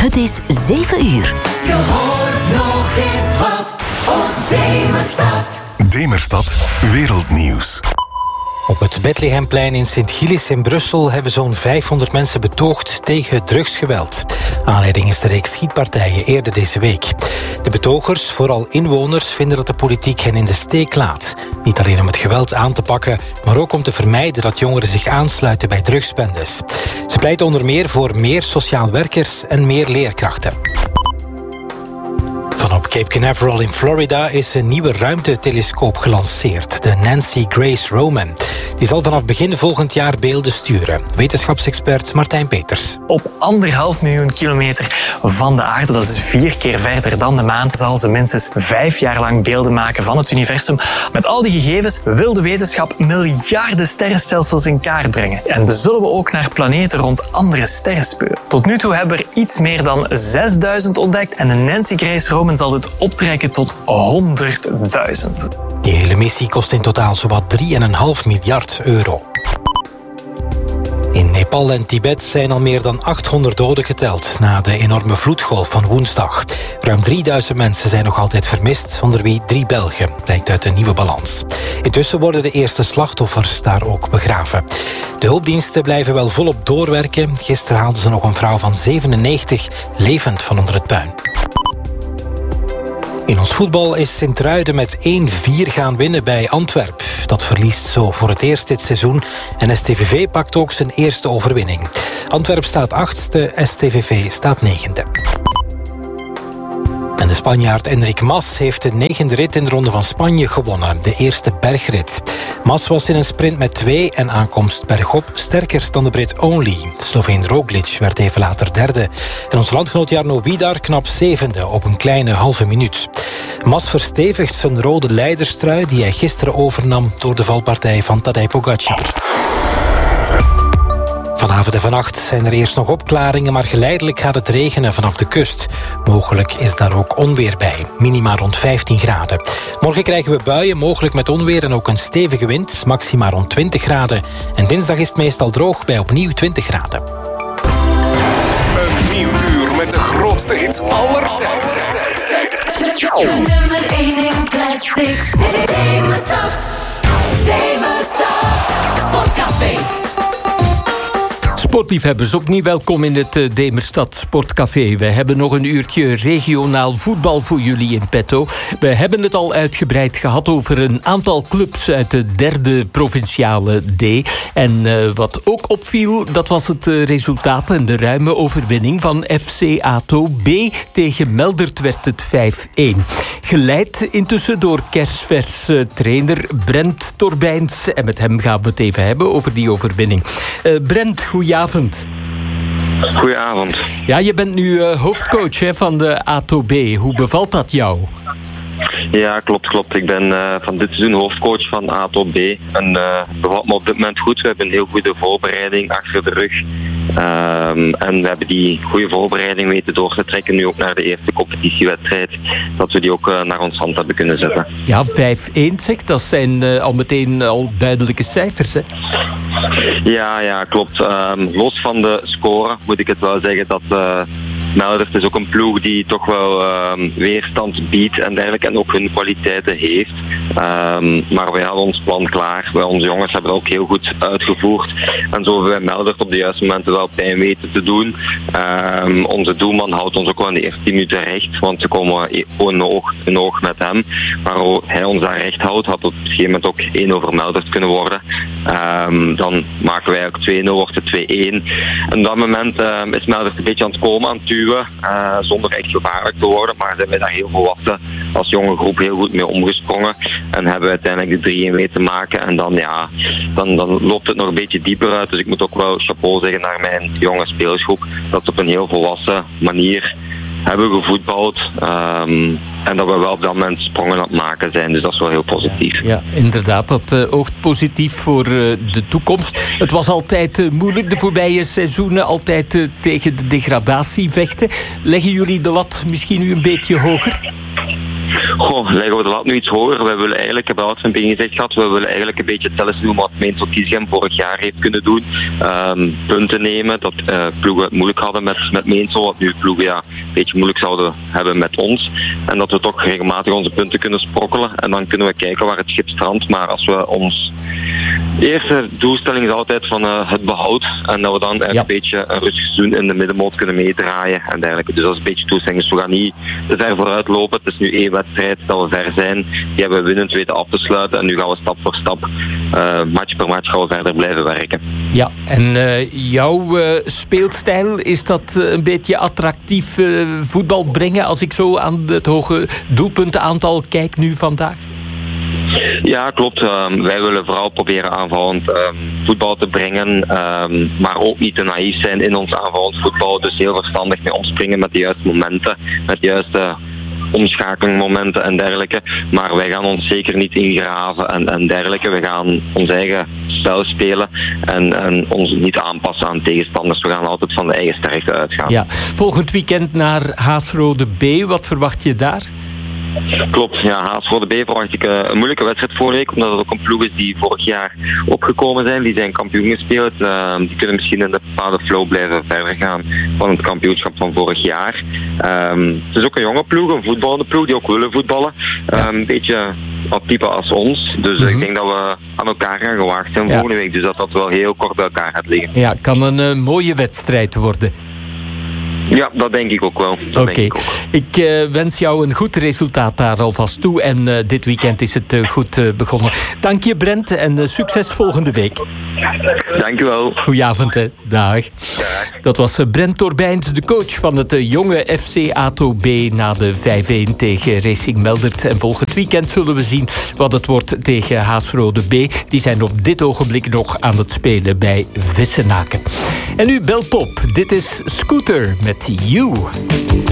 Het is 7 uur. Je hoort nog eens wat op Demerstad. Demerstad Wereldnieuws. Op het Bethlehemplein in Sint-Gilles in Brussel hebben zo'n 500 mensen betoogd tegen drugsgeweld. Aanleiding is de reeks schietpartijen eerder deze week. De betogers, vooral inwoners, vinden dat de politiek hen in de steek laat. Niet alleen om het geweld aan te pakken, maar ook om te vermijden dat jongeren zich aansluiten bij drugsbendes. Ze pleiten onder meer voor meer sociaal werkers en meer leerkrachten. Vanop Cape Canaveral in Florida is een nieuwe ruimtetelescoop gelanceerd, de Nancy Grace Roman. Die zal vanaf begin volgend jaar beelden sturen. Wetenschapsexpert Martijn Peters. Op 1,5 miljoen kilometer van de aarde, dat is 4 keer verder dan de maan, zal ze minstens 5 jaar lang beelden maken van het universum. Met al die gegevens wil de wetenschap miljarden sterrenstelsels in kaart brengen. En zullen we ook naar planeten rond andere sterren speuren. Tot nu toe hebben we er iets meer dan 6000 ontdekt en de Nancy Grace Roman zal dit optrekken tot 100.000. Die hele missie kost in totaal zowat 3,5 miljard euro. In Nepal en Tibet zijn al meer dan 800 doden geteld na de enorme vloedgolf van woensdag. Ruim 3000 mensen zijn nog altijd vermist, onder wie 3 Belgen, blijkt uit de nieuwe balans. Intussen worden de eerste slachtoffers daar ook begraven. De hulpdiensten blijven wel volop doorwerken. Gisteren haalden ze nog een vrouw van 97 levend van onder het puin. In ons voetbal is Sint-Truiden met 1-4 gaan winnen bij Antwerp. Dat verliest zo voor het eerst dit seizoen en STVV pakt ook zijn eerste overwinning. Antwerp staat 8e, STVV staat 9e. En de Spanjaard Enric Mas heeft de 9e rit in de Ronde van Spanje gewonnen, de eerste bergrit. Mas was in een sprint met 2 en aankomst bergop sterker dan de Brit Only. De Sloveen Roglic werd even later 3e. En onze landgenoot Jarno Widar knap 7e op een kleine halve minuut. Mas verstevigt zijn rode leiderstrui die hij gisteren overnam door de valpartij van Tadej Pogacar. Vanavond en vannacht zijn er eerst nog opklaringen, maar geleidelijk gaat het regenen vanaf de kust. Mogelijk is daar ook onweer bij, minima rond 15 graden. Morgen krijgen we buien, mogelijk met onweer en ook een stevige wind, maxima rond 20 graden. En dinsdag is het meestal droog bij opnieuw 20 graden. Een nieuw uur met de grootste hits aller tijden. Nummer 1 in classics. Demerstad. Demerstad. Sportcafé. Sportliefhebbers, opnieuw welkom in het Demerstad Sportcafé. We hebben nog een uurtje regionaal voetbal voor jullie in petto. We hebben het al uitgebreid gehad over een aantal clubs uit de 3e provinciale D. En wat ook opviel, dat was het resultaat en de ruime overwinning van FC ATO B. Tegen Meldert werd het 5-1. Geleid intussen door kersvers trainer Brent Torbijns. En met hem gaan we het even hebben over die overwinning. Brent, goedenavond. Goedenavond. Ja, je bent nu hoofdcoach van de ATO B. Hoe bevalt dat jou? Ja, klopt. Ik ben van dit seizoen hoofdcoach van ATO B. En bevalt me op dit moment goed. We hebben een heel goede voorbereiding achter de rug. En we hebben die goede voorbereiding weten door te trekken nu ook naar de eerste competitiewedstrijd. Dat we die ook naar ons hand hebben kunnen zetten. Ja, 5-1 zeg, dat zijn al meteen al duidelijke cijfers, hè? Ja, klopt. Los van de score moet ik het wel zeggen dat Meldert is ook een ploeg die toch wel weerstand biedt en dergelijke en ook hun kwaliteiten heeft. Maar wij hadden ons plan klaar. Onze jongens hebben het ook heel goed uitgevoerd. En zo hebben wij Meldert op de juiste momenten wel pijn weten te doen. Onze doelman houdt ons ook wel in de eerste 10 minuten recht, want ze komen gewoon in oog met hem. Maar hoe hij ons daar recht houdt, had op een gegeven moment ook 1 over Meldert kunnen worden. Dan maken wij ook 2-0, wordt het 2-1. En op dat moment is Meldert een beetje aan het komen, aan het duwen, zonder echt gevaarlijk te worden. Maar zijn wij daar heel volwassen als jonge groep heel goed mee omgesprongen. En hebben we uiteindelijk de 3-1 weten maken. En dan loopt het nog een beetje dieper uit. Dus ik moet ook wel chapeau zeggen naar mijn jonge speelsgroep. Dat ze op een heel volwassen manier hebben gevoetbald. En dat we wel op dat moment sprongen aan het maken zijn. Dus dat is wel heel positief. Ja, inderdaad. Dat oogt positief voor de toekomst. Het was altijd moeilijk de voorbije seizoenen. Altijd tegen de degradatie vechten. Leggen jullie de lat misschien nu een beetje hoger? Leggen we de lat nu iets hoger. Wij willen eigenlijk, ik heb al van begin gezegd gehad, we willen eigenlijk een beetje hetzelfde doen wat Meensel Kiesgem vorig jaar heeft kunnen doen. Punten nemen, dat ploegen het moeilijk hadden met Meensel, wat nu ploegen een beetje moeilijk zouden hebben met ons. En dat we toch regelmatig onze punten kunnen sprokkelen. En dan kunnen we kijken waar het schip strandt. Maar als we ons eerste doelstelling is altijd van het behoud. En dat we dan een beetje een rustig seizoen in de middenmoot kunnen meedraaien en dergelijke. Dus dat is een beetje toestelling. Dus we gaan niet te ver vooruit lopen. Het is nu 1 wedstrijd dat we ver zijn. Die hebben we winnend weten af te sluiten. En nu gaan we stap voor stap, match per match, gaan we verder blijven werken. Ja, en jouw speelstijl, is dat een beetje attractief voetbal brengen als ik zo aan het hoge doelpuntenaantal kijk nu vandaag? Ja, klopt. Wij willen vooral proberen aanvallend voetbal te brengen, maar ook niet te naïef zijn in ons aanvallend voetbal. Dus heel verstandig mee omspringen met de juiste momenten, met de juiste omschakelingmomenten en dergelijke. Maar wij gaan ons zeker niet ingraven en dergelijke. We gaan ons eigen spel spelen en ons niet aanpassen aan tegenstanders. We gaan altijd van de eigen sterkte uitgaan. Ja. Volgend weekend naar Haasrode B. Wat verwacht je daar? Klopt, ja, Haasrode B verwacht ik een moeilijke wedstrijd vorige week, omdat het ook een ploeg is die vorig jaar opgekomen zijn. Die zijn kampioen gespeeld. Die kunnen misschien in de bepaalde flow blijven verder gaan van het kampioenschap van vorig jaar. Het is ook een jonge ploeg, een voetballende ploeg, die ook willen voetballen. Een beetje wat type als ons. Dus ik denk dat we aan elkaar gaan gewaagd zijn volgende week. Dus dat wel heel kort bij elkaar gaat liggen. Ja, kan een mooie wedstrijd worden. Ja, dat denk ik ook wel. Oké. Ik wens jou een goed resultaat daar alvast toe. En dit weekend is het goed begonnen. Dank je, Brent, en succes volgende week. Dank u wel. Goedenavond, hè. Dag. Dat was Brent Torbijns, de coach van het jonge FC ATO B na de 5-1 tegen Racing Meldert. En volgend weekend zullen we zien wat het wordt tegen Haasrode B. Die zijn op dit ogenblik nog aan het spelen bij Vissenaken. En nu Belpop. Dit is Scooter met You.